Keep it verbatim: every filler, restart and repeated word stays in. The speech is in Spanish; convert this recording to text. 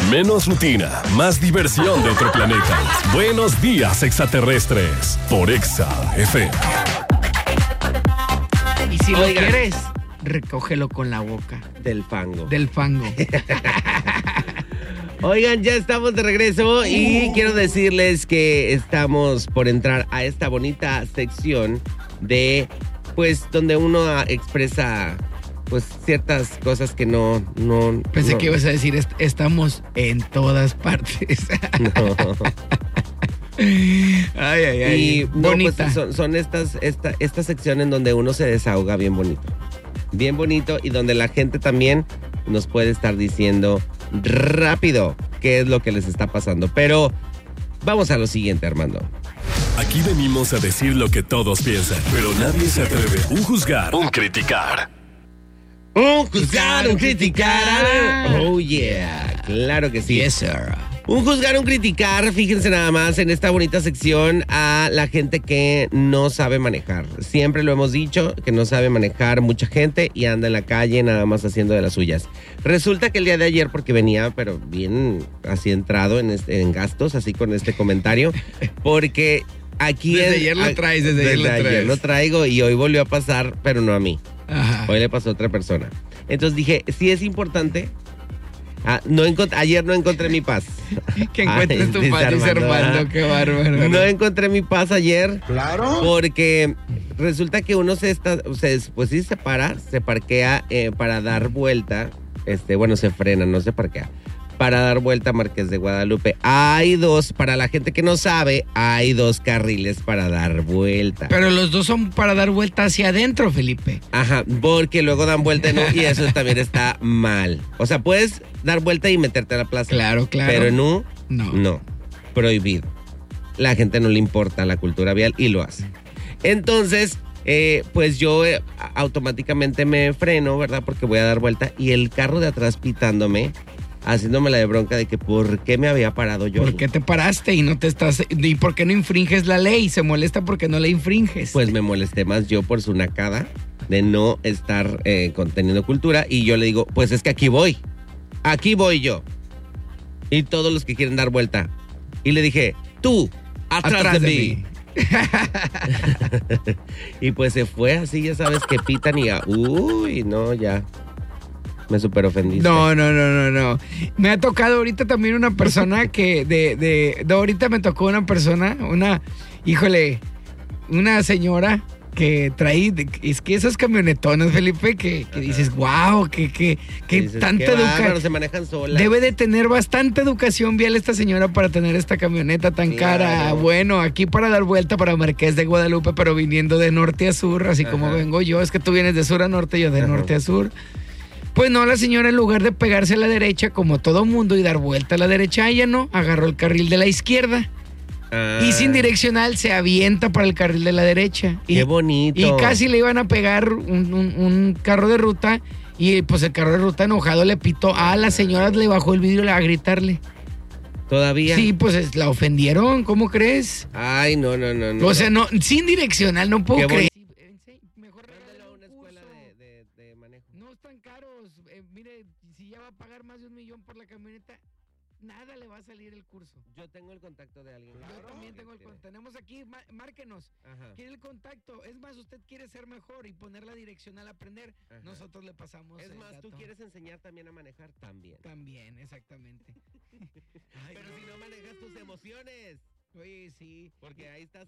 Menos rutina, más diversión de otro planeta. Buenos días, extraterrestres, por Exa F M. Y si lo Oigan. quieres, recógelo con la boca. Del fango. Del fango. Oigan, ya estamos de regreso y Uh. quiero decirles que estamos por entrar a esta bonita sección de, pues, donde uno ah, expresa, pues, ciertas cosas que no, no. Pensé no. que ibas a decir, est- estamos en todas partes. No. Ay, ay, ay. Y no, bonita. pues, son, son estas, esta, esta sección en donde uno se desahoga bien bonito. Bien bonito y donde la gente también nos puede estar diciendo rápido qué es lo que les está pasando. Pero vamos a lo siguiente, Armando. Aquí venimos a decir lo que todos piensan, pero nadie se atreve a juzgar, un criticar. Un juzgar, un criticar. Oh, yeah. Claro que sí. Yes, sir. Un juzgar, un criticar, fíjense nada más en esta bonita sección a la gente que no sabe manejar. Siempre lo hemos dicho, que no sabe manejar mucha gente y anda en la calle nada más haciendo de las suyas. Resulta que el día de ayer, porque venía, pero bien así entrado en, este, en gastos, así con este comentario, porque aquí... Desde en- ayer lo a- traes, desde ayer lo ayer traes. lo traigo y hoy volvió a pasar, pero no a mí. Ajá. Hoy le pasó a otra persona. Entonces dije, sí es importante... Ah, no encont- ayer no encontré mi paz. Que encuentres Ay, tu dice paz, dice Armando, Armando, ¿verdad? qué bárbaro. No encontré mi paz ayer. Claro. Porque resulta que uno se está, se, pues sí se para, se parquea eh, para dar vuelta. Este, bueno, se frena, no se parquea. Para dar vuelta a Marqués de Guadalupe. Hay dos, para la gente que no sabe, hay dos carriles para dar vuelta. Pero los dos son para dar vuelta hacia adentro, Felipe. Ajá, porque luego dan vuelta en U y eso también está mal. O sea, puedes dar vuelta y meterte a la plaza. Claro, claro. Pero en U, No. no. Prohibido. La gente no le importa la cultura vial y lo hace. Entonces, eh, pues yo eh, automáticamente me freno, ¿verdad? Porque voy a dar vuelta y el carro de atrás pitándome, haciéndome la de bronca de que por qué me había parado yo. ¿Por ahí. qué te paraste y no te estás y por qué no infringes la ley? Se molesta porque no la infringes. Pues me molesté más yo por su nacada de no estar eh, conteniendo cultura y yo le digo, pues es que aquí voy. Aquí voy yo. Y todos los que quieren dar vuelta. Y le dije, tú, atrás, de, mí. Y pues se fue así, ya sabes, que pitan y ya, uy, no, ya. Me super ofendiste. No, no, no, no, no. Me ha tocado ahorita también una persona que de, de, de ahorita me tocó una persona, una, híjole, una señora que trae, es que esas camionetonas, Felipe, que, que dices, wow, que, que, que Dices, tanta qué bárbaro, educación. se manejan solas. Debe de tener bastante educación vial esta señora para tener esta camioneta tan Claro. cara. Bueno, aquí para dar vuelta para Marqués de Guadalupe, pero viniendo de norte a sur, así como Ajá. vengo yo. Es que tú vienes de sur a norte, yo de Ajá. norte a sur. Pues no, la señora en lugar de pegarse a la derecha como todo mundo y dar vuelta a la derecha, ella no, agarró el carril de la izquierda. Ah, Y sin direccional se avienta para el carril de la derecha. Qué Y, bonito. y casi le iban a pegar un, un- un carro de ruta. Y pues el carro de ruta enojado le pitó. A la señora le bajó el vidrio a gritarle. ¿Todavía? Sí, pues es- la ofendieron, ¿cómo crees? Ay, no, no, no. no O sea, no, sin direccional, no puedo Qué creer. Mejor Mándalo regálale a un una escuela curso. de, de- de manejo. No están caros. Eh, mire, si ya va a pagar más de un millón por la camioneta, nada le va a salir el curso. Yo tengo el contacto de alguien. Yo también tengo el contacto. Tenemos aquí, má- márquenos. Ajá. ¿Quiere el contacto? Es más, usted quiere ser mejor y poner la direccional a aprender. Ajá. Nosotros le pasamos. Es el más, tú dato. quieres enseñar también a manejar también. También, exactamente. Ay, Pero no. si no manejas tus emociones. Oye, sí. Porque ahí estás